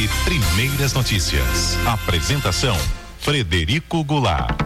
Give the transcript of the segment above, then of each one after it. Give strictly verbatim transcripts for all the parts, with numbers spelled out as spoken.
P Primeiras Notícias. Apresentação: Frederico Goulart.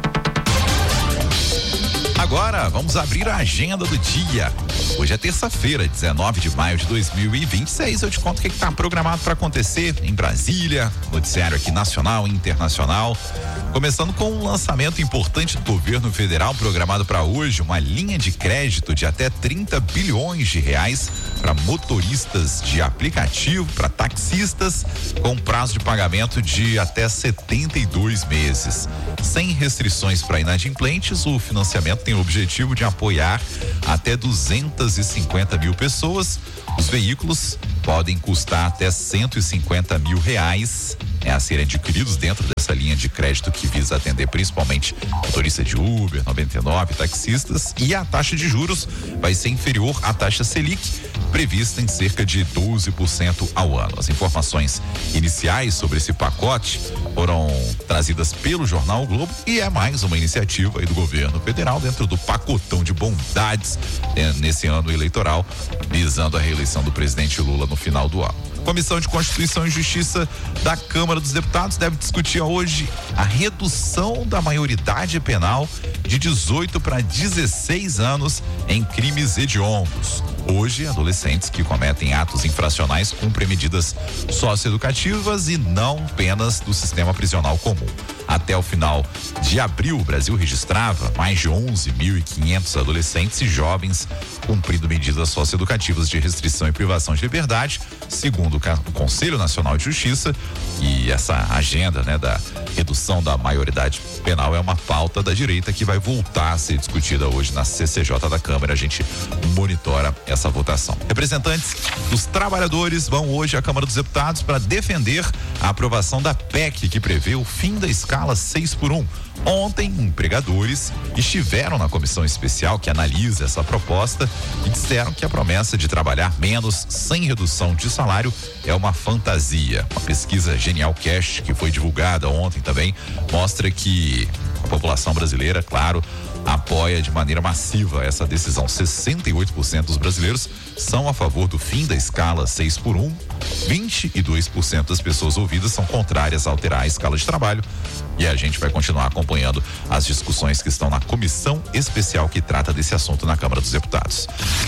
Agora vamos abrir a agenda do dia. Hoje é terça-feira, dezenove de maio de dois mil e vinte e seis. Eu te conto o que está programado para acontecer em Brasília, noticiário aqui nacional e internacional. Começando com um lançamento importante do governo federal programado para hoje, uma linha de crédito de até trinta bilhões de reais para motoristas de aplicativo, para taxistas, com prazo de pagamento de até setenta e dois meses. Sem restrições para inadimplentes, o financiamento tem o objetivo de apoiar até duzentas e cinquenta mil pessoas. Os veículos podem custar até cento e cinquenta mil reais é, a serem adquiridos dentro dessa linha de crédito que visa atender principalmente motoristas de Uber, noventa e nove, taxistas, e a taxa de juros vai ser inferior à taxa Selic, prevista em cerca de doze por cento ao ano. As informações iniciais sobre esse pacote foram trazidas pelo jornal o Globo e é mais uma iniciativa aí do governo federal dentro do pacotão de bondades eh, nesse ano eleitoral, visando a reeleição do presidente Lula no final do ano. Comissão de Constituição e Justiça da Câmara dos Deputados deve discutir hoje a redução da maioridade penal de dezoito para dezesseis anos em crimes hediondos. Hoje, adolescentes que cometem atos infracionais cumprem medidas socioeducativas e não penas do sistema prisional comum. Até o final de abril, o Brasil registrava mais de onze mil e quinhentos adolescentes e jovens cumprindo medidas socioeducativas de restrição e privação de liberdade, segundo o Conselho Nacional de Justiça. E essa agenda, né, da redução da maioridade penal é uma pauta da direita que vai voltar a ser discutida hoje na C C J da Câmara. A gente monitora essa votação. Representantes dos trabalhadores vão hoje à Câmara dos Deputados para defender a aprovação da P E C que prevê o fim da escala seis por um. Ontem, empregadores estiveram na comissão especial que analisa essa proposta e disseram que a promessa de trabalhar menos sem redução de salário é uma fantasia. Uma pesquisa Genial Cash, que foi divulgada ontem também, mostra que a população brasileira, claro, apoia de maneira massiva essa decisão. sessenta e oito por cento dos brasileiros são a favor do fim da escala seis por um. vinte e dois por cento das pessoas ouvidas são contrárias a alterar a escala de trabalho. E a gente vai continuar acompanhando as discussões que estão na comissão especial que trata desse assunto na Câmara dos Deputados.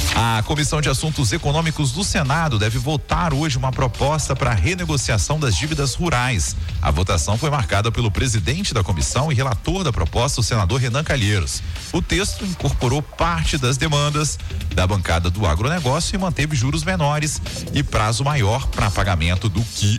A Comissão de Assuntos Econômicos do Senado deve votar hoje uma proposta para a renegociação das dívidas rurais. A votação foi marcada pelo presidente da comissão e relator da proposta, o senador Renan Calheiros. O texto incorporou parte das demandas da bancada do agronegócio e manteve juros menores e prazo maior para pagamento do que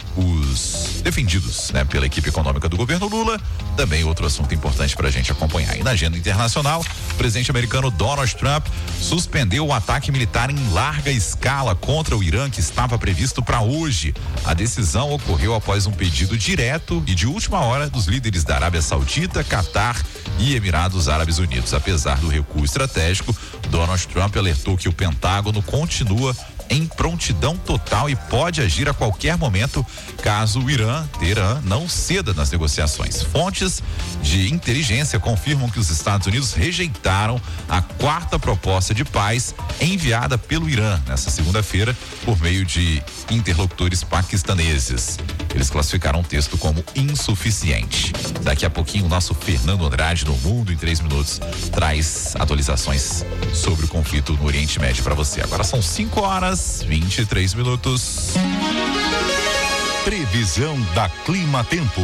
os defendidos, né, pela equipe econômica do governo Lula. Também outro assunto importante para a gente acompanhar. E na agenda internacional, o presidente americano Donald Trump suspendeu o ataque militar em larga escala contra o Irã que estava previsto para hoje. A decisão ocorreu após um pedido direto e de última hora dos líderes da Arábia Saudita, Catar e Emirados Árabes Unidos. Apesar do recuo estratégico, Donald Trump alertou que o Pentágono continua em prontidão total e pode agir a qualquer momento caso o Irã, Teherã, não ceda nas negociações. Fontes de inteligência confirmam que os Estados Unidos rejeitaram a quarta proposta de paz enviada pelo Irã nesta segunda-feira por meio de interlocutores paquistaneses. Eles classificaram o texto como insuficiente. Daqui a pouquinho, o nosso Fernando Andrade, no Mundo em três minutos, traz atualizações sobre o conflito no Oriente Médio para você. Agora são cinco horas, vinte e três minutos. Previsão da Clima Tempo.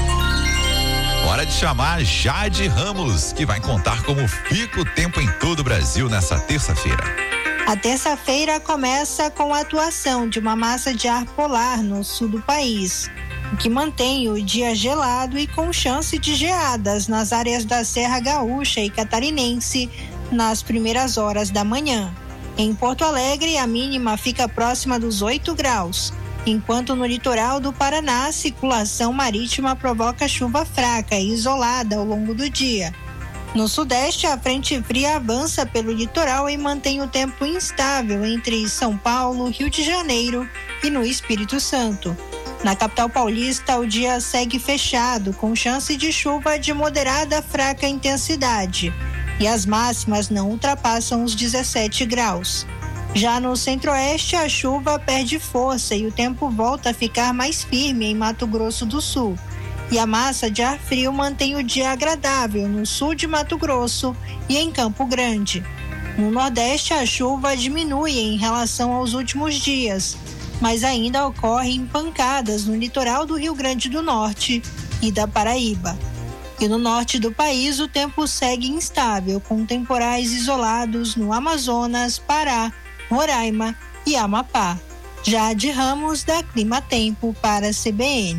Hora de chamar Jade Ramos, que vai contar como fica o tempo em todo o Brasil nessa terça-feira. A terça-feira começa com a atuação de uma massa de ar polar no sul do país, o que mantém o dia gelado e com chance de geadas nas áreas da Serra Gaúcha e Catarinense nas primeiras horas da manhã. Em Porto Alegre, a mínima fica próxima dos oito graus, enquanto no litoral do Paraná, a circulação marítima provoca chuva fraca e isolada ao longo do dia. No sudeste, a frente fria avança pelo litoral e mantém o tempo instável entre São Paulo, Rio de Janeiro e no Espírito Santo. Na capital paulista, o dia segue fechado, com chance de chuva de moderada a fraca intensidade, e as máximas não ultrapassam os dezessete graus. Já no centro-oeste, a chuva perde força e o tempo volta a ficar mais firme em Mato Grosso do Sul. E a massa de ar frio mantém o dia agradável no sul de Mato Grosso e em Campo Grande. No Nordeste, a chuva diminui em relação aos últimos dias, mas ainda ocorrem pancadas no litoral do Rio Grande do Norte e da Paraíba. E no norte do país, o tempo segue instável, com temporais isolados no Amazonas, Pará, Roraima e Amapá. Jade Ramos, da Clima Tempo, para a C B N.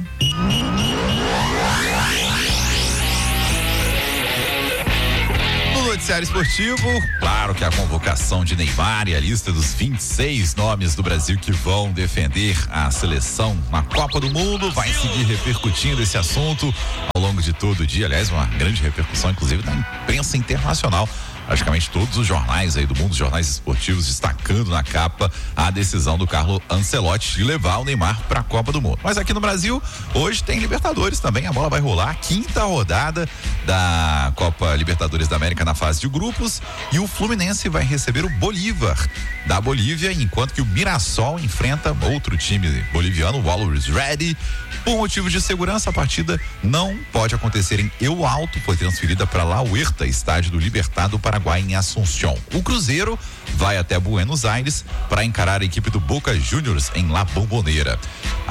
No noticiário esportivo, claro que a convocação de Neymar e a lista dos vinte e seis nomes do Brasil que vão defender a seleção na Copa do Mundo vai seguir repercutindo esse assunto ao longo de todo o dia. Aliás, uma grande repercussão, inclusive, da imprensa internacional. Praticamente todos os jornais aí do mundo, os jornais esportivos, destacando na capa a decisão do Carlo Ancelotti de levar o Neymar para a Copa do Mundo. Mas aqui no Brasil, hoje tem Libertadores também, a bola vai rolar, quinta rodada da Copa Libertadores da América na fase de grupos, e o Fluminense vai receber o Bolívar da Bolívia, enquanto que o Mirassol enfrenta outro time boliviano, o Always Ready. Por motivo de segurança, a partida não pode acontecer em Eu Alto, foi transferida para La Huerta, estádio do Libertad do Paraguai, em Assunção. O Cruzeiro vai até Buenos Aires para encarar a equipe do Boca Juniors em La Bombonera.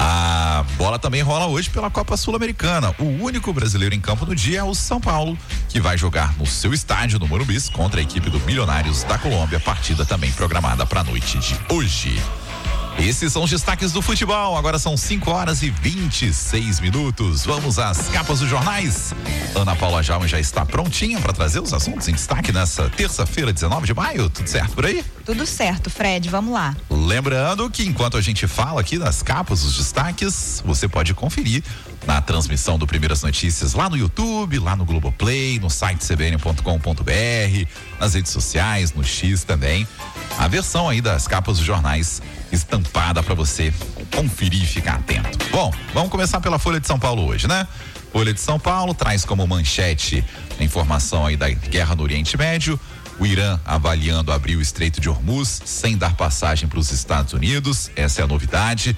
A bola também rola hoje pela Copa Sul-Americana. O único brasileiro em campo no dia é o São Paulo, que vai jogar no seu estádio no Morumbi contra a equipe do Milionários da Colômbia, partida também programada para a noite de hoje. Esses são os destaques do futebol. Agora são cinco horas e vinte e seis minutos. Vamos às capas dos jornais. Ana Paula Jalma já está prontinha para trazer os assuntos em destaque nessa terça-feira, dezenove de maio. Tudo certo por aí? Tudo certo, Fred. Vamos lá. Lembrando que enquanto a gente fala aqui das capas, os destaques, você pode conferir na transmissão do Primeiras Notícias lá no YouTube, lá no Globoplay, no site c b n ponto com ponto b r, nas redes sociais, no X também. A versão aí das capas dos jornais estampada para você conferir e ficar atento. Bom, vamos começar pela Folha de São Paulo hoje, né? Folha de São Paulo traz como manchete a informação aí da guerra no Oriente Médio. O Irã avaliando abrir o Estreito de Hormuz sem dar passagem para os Estados Unidos. Essa é a novidade.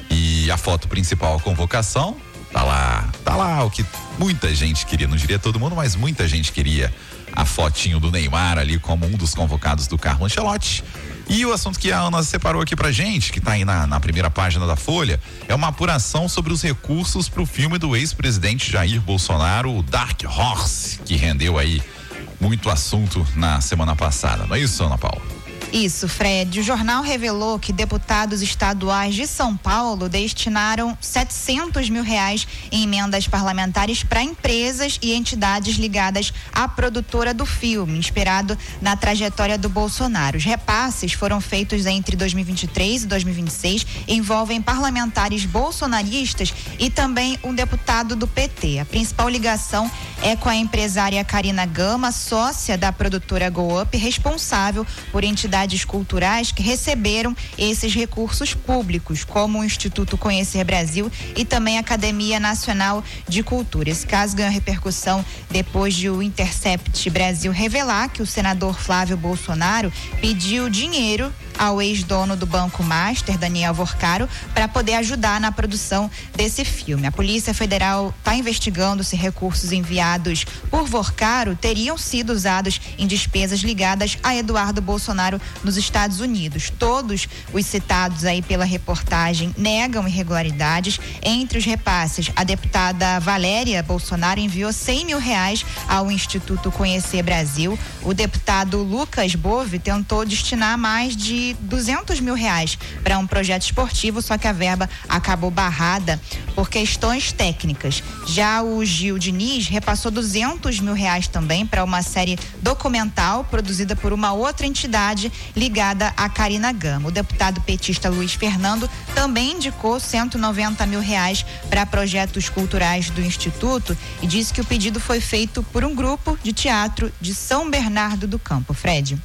E a foto principal, a convocação, tá lá, tá lá o que muita gente queria, não diria todo mundo, mas muita gente queria a fotinho do Neymar ali como um dos convocados do Carlo Ancelotti. E o assunto que a Ana separou aqui pra gente, que tá aí na, na primeira página da Folha, é uma apuração sobre os recursos pro filme do ex-presidente Jair Bolsonaro, o Dark Horse, que rendeu aí muito assunto na semana passada. Não é isso, Ana Paula? Isso, Fred. O jornal revelou que deputados estaduais de São Paulo destinaram setecentos mil reais em emendas parlamentares para empresas e entidades ligadas à produtora do filme, inspirado na trajetória do Bolsonaro. Os repasses foram feitos entre dois mil e vinte e três e dois mil e vinte e seis, envolvem parlamentares bolsonaristas e também um deputado do P T. A principal ligação é com a empresária Karina Gama, sócia da produtora Go Up, responsável por entidades culturais que receberam esses recursos públicos, como o Instituto Conhecer Brasil e também a Academia Nacional de Cultura. Esse caso ganhou repercussão depois de o Intercept Brasil revelar que o senador Flávio Bolsonaro pediu dinheiro ao ex-dono do Banco Master, Daniel Vorcaro, para poder ajudar na produção desse filme. A Polícia Federal está investigando se recursos enviados por Vorcaro teriam sido usados em despesas ligadas a Eduardo Bolsonaro nos Estados Unidos. Todos os citados aí pela reportagem negam irregularidades. Entre os repasses, a deputada Valéria Bolsonaro enviou cem mil reais ao Instituto Conhecer Brasil. O deputado Lucas Bove tentou destinar mais de duzentos mil reais para um projeto esportivo, só que a verba acabou barrada por questões técnicas. Já o Gil Diniz repassou duzentos mil reais também para uma série documental produzida por uma outra entidade ligada a Karina Gama. O deputado petista Luiz Fernando também indicou cento e noventa mil reais para projetos culturais do Instituto e disse que o pedido foi feito por um grupo de teatro de São Bernardo do Campo. Fred.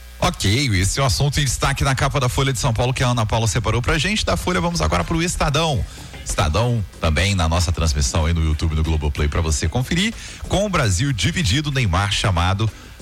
Ok, esse é o assunto em destaque na capa da Folha de São Paulo que a Ana Paula separou pra gente. Da Folha vamos agora pro Estadão. Estadão também na nossa transmissão aí no YouTube, no Globoplay, para você conferir. Com o Brasil dividido, Neymar chamado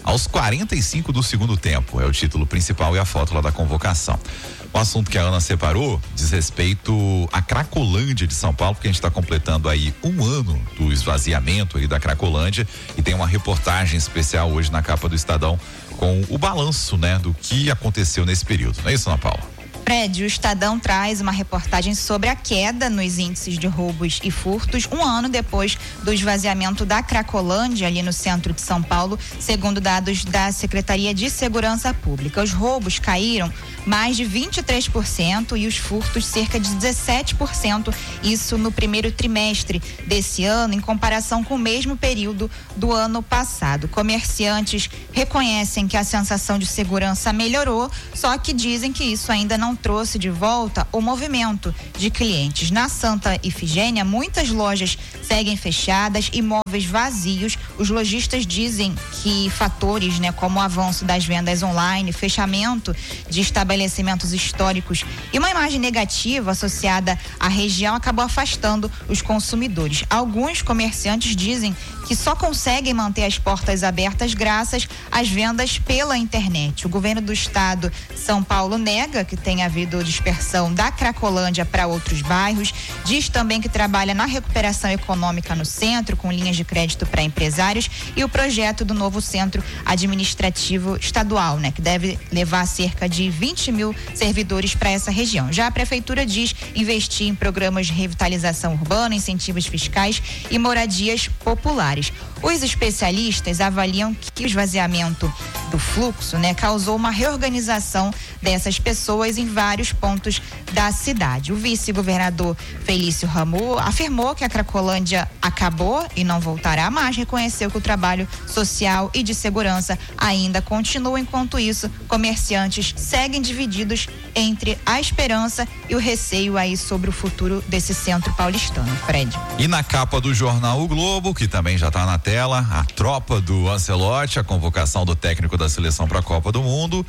aos quarenta e cinco do segundo tempo. É o título principal e a foto lá da convocação. O assunto que a Ana separou diz respeito à Cracolândia de São Paulo, porque a gente está completando aí um ano do esvaziamento aí da Cracolândia e tem uma reportagem especial hoje na capa do Estadão com o balanço, né, do que aconteceu nesse período. Não é isso, Ana Paula? Fred, o Estadão traz uma reportagem sobre a queda nos índices de roubos e furtos um ano depois do esvaziamento da Cracolândia, ali no centro de São Paulo, segundo dados da Secretaria de Segurança Pública. Os roubos caíram mais de vinte e três por cento e os furtos cerca de dezessete por cento, isso no primeiro trimestre desse ano, em comparação com o mesmo período do ano passado. Comerciantes reconhecem que a sensação de segurança melhorou, só que dizem que isso ainda não trouxe de volta o movimento de clientes. Na Santa Ifigênia, muitas lojas seguem fechadas, imóveis vazios. Os lojistas dizem que fatores, né, como o avanço das vendas online, fechamento de estabelecimentos históricos e uma imagem negativa associada à região acabou afastando os consumidores. Alguns comerciantes dizem que só conseguem manter as portas abertas graças às vendas pela internet. O governo do estado, São Paulo, nega que tenha havido dispersão da Cracolândia para outros bairros, diz também que trabalha na recuperação econômica no centro, com linhas de crédito para empresários e o projeto do novo centro administrativo estadual, né, que deve levar cerca de vinte mil servidores para essa região. Já a prefeitura diz investir em programas de revitalização urbana, incentivos fiscais e moradias populares. Os especialistas avaliam que o esvaziamento do fluxo, né, causou uma reorganização dessas pessoas em vários pontos da cidade. O vice-governador Felício Ramon afirmou que a Cracolândia acabou e não voltará, mas reconheceu que o trabalho social e de segurança ainda continua. Enquanto isso, comerciantes seguem divididos entre a esperança e o receio aí sobre o futuro desse centro paulistano. Fred. E na capa do jornal O Globo, que também já está na tela, a tropa do Ancelotti, a convocação do técnico da seleção para a Copa do Mundo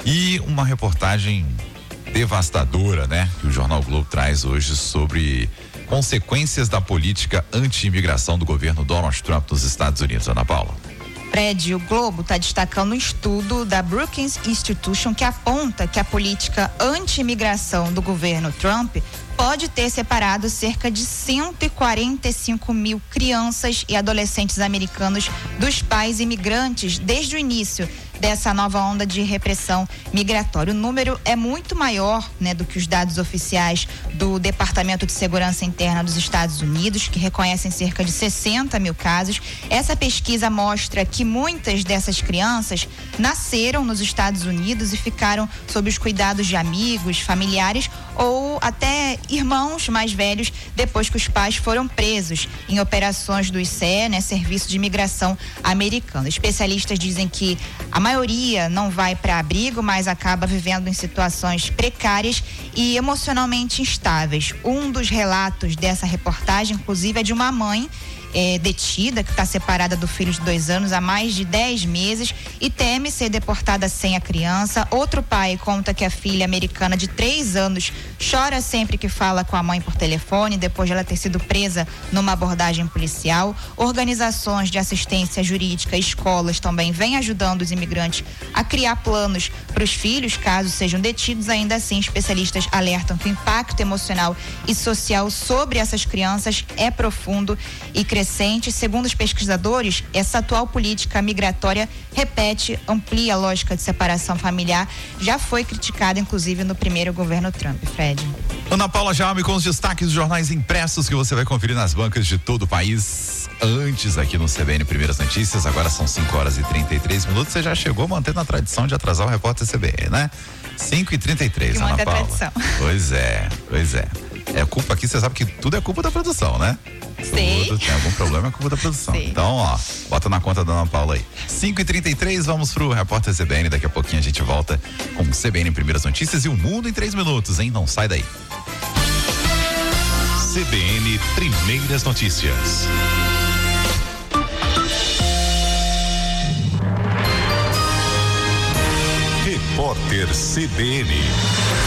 e uma reportagem devastadora, né, que o jornal o Globo traz hoje sobre consequências da política anti-imigração do governo Donald Trump nos Estados Unidos. Ana Paula. Fred, o Globo está destacando um estudo da Brookings Institution que aponta que a política anti-imigração do governo Trump pode ter separado cerca de cento e quarenta e cinco mil crianças e adolescentes americanos dos pais imigrantes desde o início dessa nova onda de repressão migratória. O número é muito maior, né, do que os dados oficiais do Departamento de Segurança Interna dos Estados Unidos, que reconhecem cerca de sessenta mil casos. Essa pesquisa mostra que muitas dessas crianças nasceram nos Estados Unidos e ficaram sob os cuidados de amigos, familiares ou até irmãos mais velhos depois que os pais foram presos em operações do I C E, né, Serviço de Imigração Americano. Especialistas dizem que a maioria não vai para abrigo, mas acaba vivendo em situações precárias e emocionalmente instáveis. Um dos relatos dessa reportagem, inclusive, é de uma mãe É, detida, que está separada do filho de dois anos há mais de dez meses e teme ser deportada sem a criança. Outro pai conta que a filha americana de três anos chora sempre que fala com a mãe por telefone, depois de ela ter sido presa numa abordagem policial. Organizações de assistência jurídica e escolas também vêm ajudando os imigrantes a criar planos para os filhos, caso sejam detidos. Ainda assim, especialistas alertam que o impacto emocional e social sobre essas crianças é profundo e crescente. Segundo os pesquisadores, essa atual política migratória repete, amplia a lógica de separação familiar, já foi criticada inclusive no primeiro governo Trump. Fred. Ana Paula Jaume com os destaques dos jornais impressos que você vai conferir nas bancas de todo o país. Antes aqui no C B N Primeiras Notícias, agora são cinco horas e trinta e três minutos. Você já chegou mantendo a tradição de atrasar o repórter C B N, né? cinco e trinta e três, Ana Paula. Tradição. Pois é, pois é. É culpa aqui, você sabe que tudo é culpa da produção, né? Sei. Tudo tem algum problema, é culpa da produção. Sei. Então, ó, bota na conta da Ana Paula aí. cinco e trinta e três, vamos pro repórter C B N. Daqui a pouquinho a gente volta com o C B N Primeiras Notícias e o Mundo em três minutos, hein? Não sai daí. C B N Primeiras Notícias. Repórter C B N.